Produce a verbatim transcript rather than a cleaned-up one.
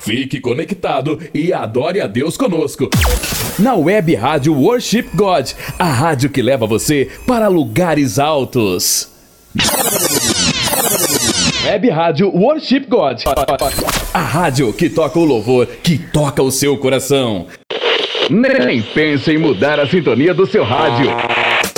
Fique conectado e adore a Deus conosco. Na Web Rádio Worship God, a rádio que leva você para lugares altos. Web Rádio Worship God, a rádio que toca o louvor, que toca o seu coração. Nem pense em mudar a sintonia do seu rádio.